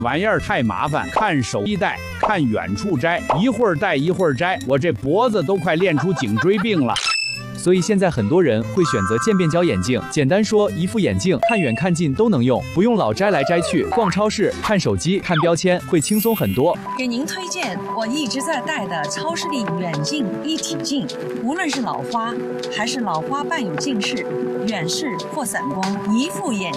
玩意儿太麻烦，看手机戴，看远处摘，一会儿戴一会儿摘，我这脖子都快练出颈椎病了。 所以现在很多人会选择渐变焦眼镜。简单说，一副眼镜看远看近都能用，不用老摘来摘去。逛超市、看手机、看标签会轻松很多。 给您推荐我一直在戴的超视力远近一体镜，无论是老花还是老花伴有近视、远视或散光，一副眼